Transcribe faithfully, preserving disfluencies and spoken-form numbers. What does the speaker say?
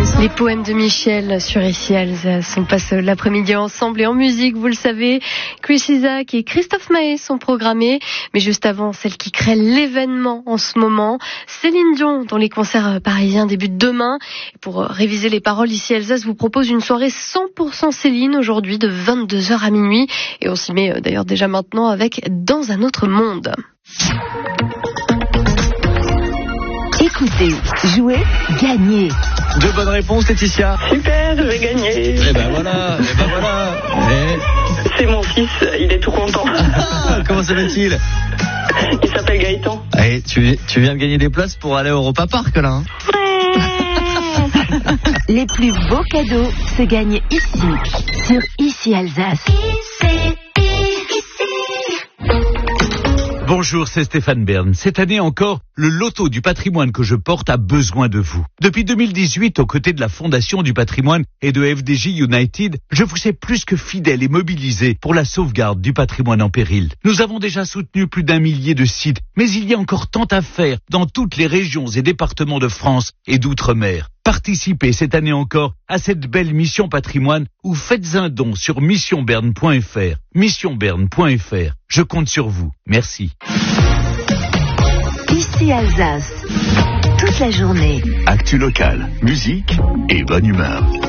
Les poèmes de Michel sur Ici Alsace. On passe l'après-midi ensemble et en musique, vous le savez, Chris Isaak et Christophe Maé sont programmés. Mais juste avant, celle qui crée l'événement en ce moment, Céline Dion, dont les concerts parisiens débutent demain. Et pour réviser les paroles, Ici Alsace vous propose une soirée cent pour cent Céline aujourd'hui de vingt-deux heures à minuit. Et on s'y met d'ailleurs déjà maintenant avec Dans un autre monde. Écoutez, jouez, gagnez. Deux bonnes réponses, Laetitia. Super, je vais gagner. Eh ben voilà, eh ben voilà. Eh. C'est mon fils, il est tout content. Ah, comment s'appelle-t-il? Il s'appelle Gaëtan. Eh, tu, tu viens de gagner des places pour aller au Europa Park, là. Hein. Les plus beaux cadeaux se gagnent ici, sur Ici Alsace. Ici, ici. Bonjour, c'est Stéphane Bern. Cette année encore, le loto du patrimoine que je porte a besoin de vous. Depuis deux mille dix-huit, aux côtés de la Fondation du patrimoine et de F D J United, je vous sais plus que fidèle et mobilisé pour la sauvegarde du patrimoine en péril. Nous avons déjà soutenu plus d'un millier de sites, mais il y a encore tant à faire dans toutes les régions et départements de France et d'outre-mer. Participez cette année encore à cette belle mission patrimoine ou faites un don sur mission berne point f r. mission berne point f r. Je compte sur vous. Merci. Ici Alsace, toute la journée. Actu locale, musique et bonne humeur.